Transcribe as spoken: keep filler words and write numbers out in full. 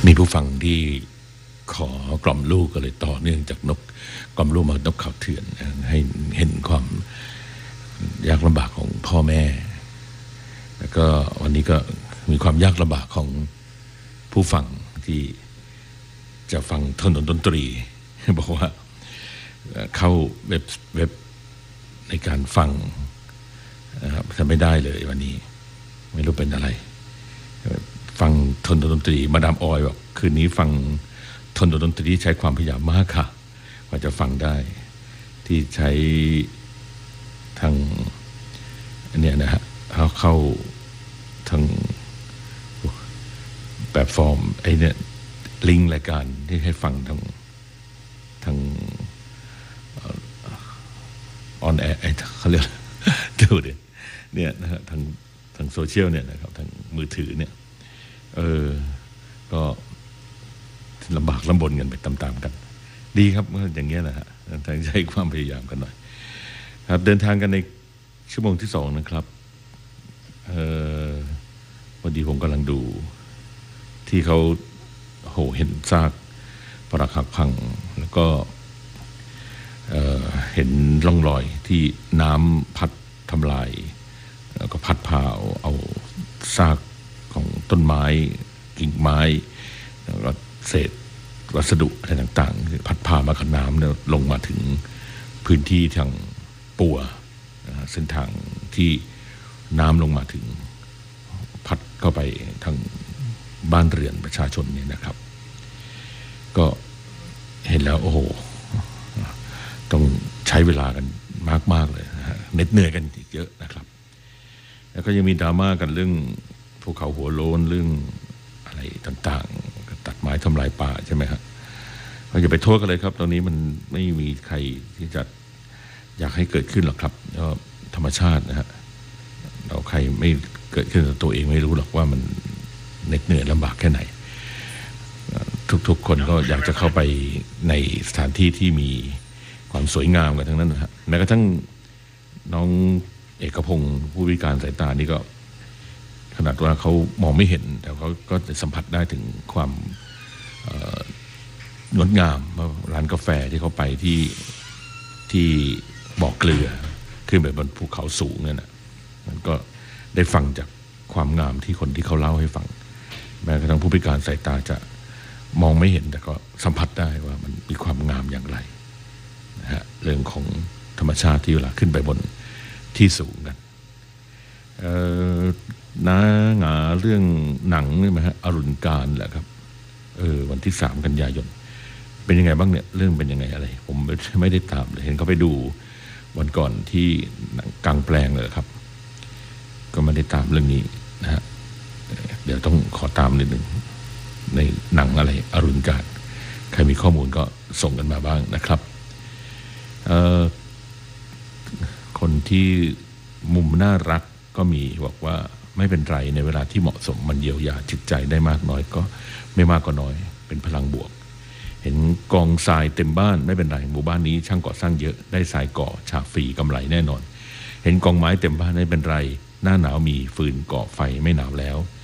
มีผู้ฟังที่ขอกล่อมลูกก็เลยต่อเนื่องจากนกกล่อมลูกมานกเขาเถื่อนให้เห็นความยากลำบากของพ่อแม่แล้วก็วันนี้ก็มีความยากลำบากของผู้ฟังที่จะฟังถนนดนตรีบอกว่าเข้าเว็บเว็บในการฟังนะครับทำไม่ได้เลยวันนี้ไม่รู้เป็นอะไรฟังทนดนตรีมาดามออยบอกคืนนี้ฟังทนดนตรีใช้ความพยายามมากค่ะกว่าจะฟังได้ที่ใช้ทางเนี่ยนะฮะเขาเข้าทางแบบฟอร์มไอ้เนี่ยลิงก์รายการที่ให้ฟังทางทางออนแอร์เขาเรียกดูดิเนี่ยนะฮะทางทางโซเชียลเนี่ยนะครับทางมือถือเนี่ยเออก็ลำบากลำบนกันไปตามๆกันดีครับอย่างเงี้ยนะฮะทางใช้ความพยายามกันหน่อยครับเดินทางกันในชั่วโมงที่สองนะครับเออพอดีผมกำลังดูที่เขาโหเห็นซากปรักหักพังแล้วก็เอ่อเห็นร่องรอยที่น้ำพัดทำลายแล้วก็พัดพาเอาเอาซากของต้นไม้กิ่งไม้แล้วก็เศษวัสดุอะไรต่างๆพัดพามากับน้ำเนี่ยลงมาถึงพื้นที่ทางปัวเส้นทางที่น้ำลงมาถึงพัดเข้าไปทางบ้านเรือนประชาชนเนี่ยนะครับก็เห็นแล้วโอ้โหต้องใช้เวลากันมากๆเลยนะฮะเหน็ดเหนื่อยกันอีกเยอะนะครับแล้วก็ยังมีดราม่ากันเรื่องภูเขาหัวโล้นเรื่องอะไรต่างๆตัดไม้ทำลายป่าใช่ไหมครับเราอย่าไปโทษกันเลยครับตรงนี้มันไม่มีใครที่จะอยากให้เกิดขึ้นหรอกครับก็ธรรมชาตินะฮะเราใครไม่เกิดขึ้นกับตัวเองไม่รู้หรอกว่ามันเหน็ดเหนื่อยลำบากแค่ไหนทุกๆคนก็อยากจะเข้าไปในสถานที่ที่มีความสวยงามกันทั้งนั้นนะฮะแม้กระทั่งน้องเอกพงศ์ผู้พิการสายตานี่ก็ขนาดว่าเขามองไม่เห็นแต่เขาก็จะสัมผัสได้ถึงความงดงามร้านกาแฟที่เขาไปที่ที่บ่อเกลือขึ้นไปบนภูเขาสูงเนี่ยนะมันก็ได้ฟังจากความงามที่คนที่เขาเล่าให้ฟังแม้กระทั่งผู้พิการสายตาจะมองไม่เห็นแต่ก็สัมผัสได้ว่ามันมีความงามอย่างไรนะฮะเรื่องของธรรมชาติที่เวลาขึ้นไปบนที่สูงกันน้าหงาเรื่องหนังนี่ไหมฮะอรุณการแหละครับเออวันที่สามกันยายนเป็นยังไงบ้างเนี่ยเรื่องเป็นยังไงอะไรผมไม่ได้ตามเลยเห็นเขาไปดูวันก่อนที่กลางแปลงเลยครับก็ไม่ได้ตามเรื่องนี้นะฮะเดี๋ยวต้องขอตามนิดหนึ่งในหนังอะไรอรุณการใครมีข้อมูลก็ส่งกันมาบ้างนะครับคนที่มุมน่ารักก็มีบอกว่าไม่เป็นไรในเวลาที่เหมาะสมมันเยียวยาจิตใจได้มากน้อยก็ไม่มากก็น้อยเป็นพลังบวกเห็นกองทรายเต็มบ้านไม่เป็นไรหมู่บ้านนี้ช่างก่อสร้างเยอะได้ทรายก่อฉาบฟรีกำไรแน่นอนเห็นกองไม้เต็มบ้านไม่เป็นไรหน้าหนาวมีฟืนก่อไฟไม่หนาวแล้ว